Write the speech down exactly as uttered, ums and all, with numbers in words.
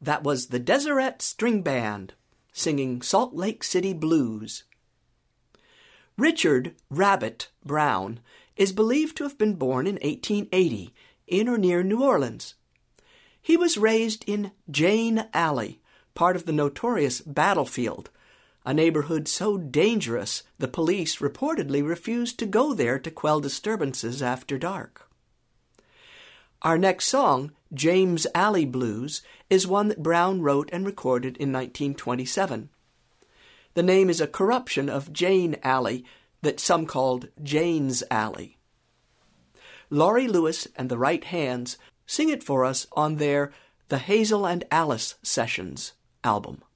That was the Deseret String Band, singing Salt Lake City Blues. Richard Rabbit Brown is believed to have been born in eighteen eighty in or near New Orleans. He was raised in Jane Alley, part of the notorious Battlefield, a neighborhood so dangerous the police reportedly refused to go there to quell disturbances after dark. Our next song, James Alley Blues, is one that Brown wrote and recorded in nineteen twenty-seven. The name is a corruption of Jane Alley that some called Jane's Alley. Laurie Lewis and the Right Hands sing it for us on their The Hazel and Alice Sessions album.